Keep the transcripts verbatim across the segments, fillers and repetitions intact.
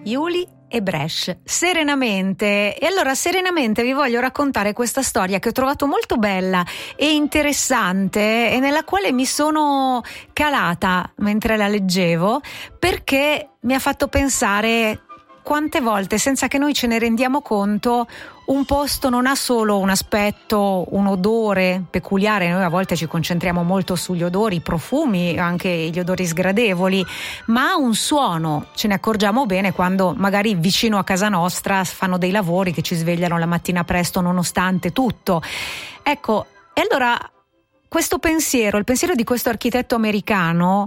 Juli e Brescia, Serenamente. E allora serenamente vi voglio raccontare questa storia che ho trovato molto bella e interessante e nella quale mi sono calata mentre la leggevo, perché mi ha fatto pensare quante volte, senza che noi ce ne rendiamo conto, un posto non ha solo un aspetto, un odore peculiare. Noi a volte ci concentriamo molto sugli odori, i profumi, anche gli odori sgradevoli, ma ha un suono. Ce ne accorgiamo bene quando magari vicino a casa nostra fanno dei lavori che ci svegliano la mattina presto nonostante tutto. Ecco, e allora questo pensiero, il pensiero di questo architetto americano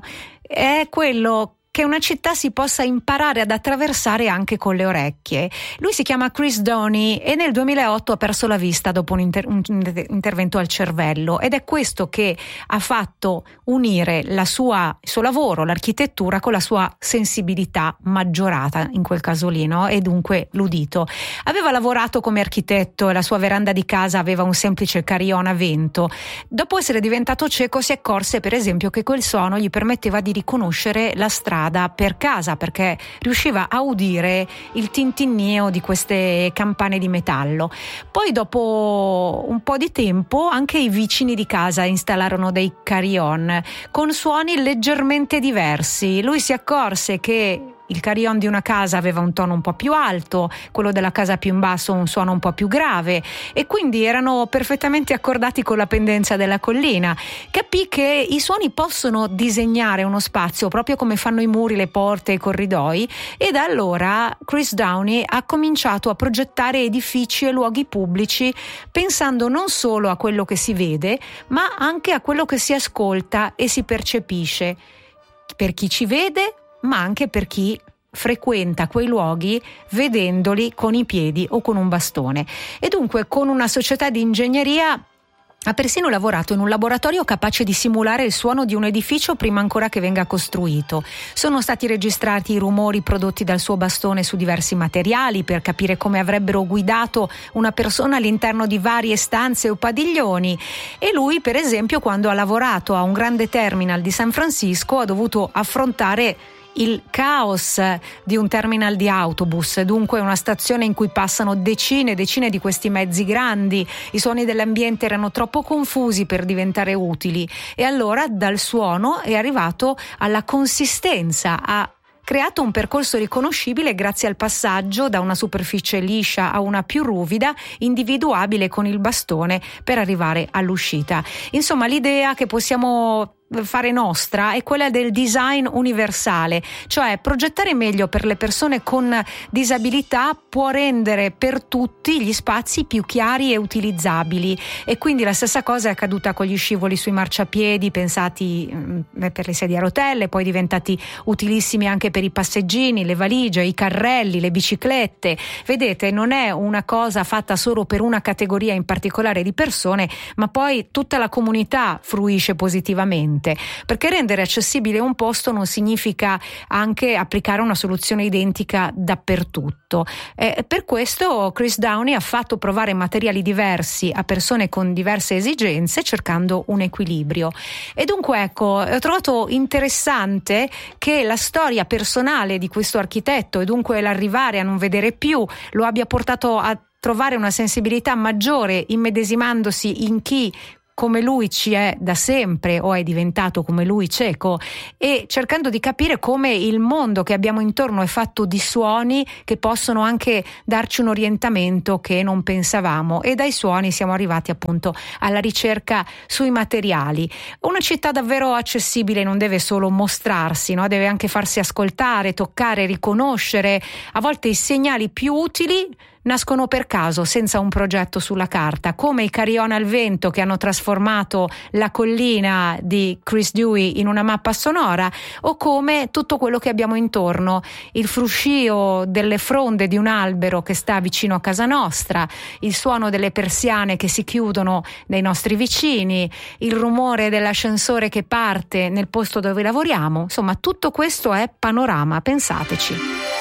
è quello che una città si possa imparare ad attraversare anche con le orecchie. Lui si chiama Chris Downey e nel duemilaotto ha perso la vista dopo un, inter- un intervento al cervello, ed è questo che ha fatto unire la sua, il suo lavoro, l'architettura, con la sua sensibilità maggiorata in quel caso lì, no? E dunque l'udito. Aveva lavorato come architetto e la sua veranda di casa aveva un semplice carillon a vento. Dopo essere diventato cieco si accorse per esempio che quel suono gli permetteva di riconoscere la strada per casa, perché riusciva a udire il tintinnio di queste campane di metallo. Poi dopo un po' di tempo anche i vicini di casa installarono dei carillon con suoni leggermente diversi. Lui si accorse che il carillon di una casa aveva un tono un po' più alto, quello della casa più in basso un suono un po' più grave, e quindi erano perfettamente accordati con la pendenza della collina. Capì che i suoni possono disegnare uno spazio proprio come fanno i muri, le porte, i corridoi, e da allora Chris Downey ha cominciato a progettare edifici e luoghi pubblici pensando non solo a quello che si vede, ma anche a quello che si ascolta e si percepisce, per chi ci vede ma anche per chi frequenta quei luoghi vedendoli con i piedi o con un bastone. E dunque con una società di ingegneria ha persino lavorato in un laboratorio capace di simulare il suono di un edificio prima ancora che venga costruito. Sono stati registrati i rumori prodotti dal suo bastone su diversi materiali per capire come avrebbero guidato una persona all'interno di varie stanze o padiglioni. E lui, per esempio, quando ha lavorato a un grande terminal di San Francisco, ha dovuto affrontare il caos di un terminal di autobus, dunque una stazione in cui passano decine e decine di questi mezzi grandi. I suoni dell'ambiente erano troppo confusi per diventare utili, e allora dal suono è arrivato alla consistenza, ha creato un percorso riconoscibile grazie al passaggio da una superficie liscia a una più ruvida, individuabile con il bastone per arrivare all'uscita. Insomma, l'idea che possiamo fare nostra è quella del design universale, cioè progettare meglio per le persone con disabilità può rendere per tutti gli spazi più chiari e utilizzabili. E quindi la stessa cosa è accaduta con gli scivoli sui marciapiedi, pensati mh, per le sedie a rotelle, poi diventati utilissimi anche per i passeggini, le valigie, i carrelli, le biciclette. Vedete, non è una cosa fatta solo per una categoria in particolare di persone, ma poi tutta la comunità fruisce positivamente. Perché rendere accessibile un posto non significa anche applicare una soluzione identica dappertutto. Eh, per questo Chris Downey ha fatto provare materiali diversi a persone con diverse esigenze, cercando un equilibrio. E dunque ecco, ho trovato interessante che la storia personale di questo architetto, e dunque l'arrivare a non vedere più, lo abbia portato a trovare una sensibilità maggiore, immedesimandosi in chi come lui ci è da sempre o è diventato come lui cieco, e cercando di capire come il mondo che abbiamo intorno è fatto di suoni che possono anche darci un orientamento che non pensavamo, e dai suoni siamo arrivati appunto alla ricerca sui materiali. Una città davvero accessibile non deve solo mostrarsi, no? Deve anche farsi ascoltare, toccare, riconoscere. A volte i segnali più utili nascono per caso, senza un progetto sulla carta, come i carillon al vento che hanno trasformato la collina di Chris Downey in una mappa sonora, o come tutto quello che abbiamo intorno, il fruscio delle fronde di un albero che sta vicino a casa nostra, il suono delle persiane che si chiudono nei nostri vicini, il rumore dell'ascensore che parte nel posto dove lavoriamo. Insomma, tutto questo è panorama, pensateci.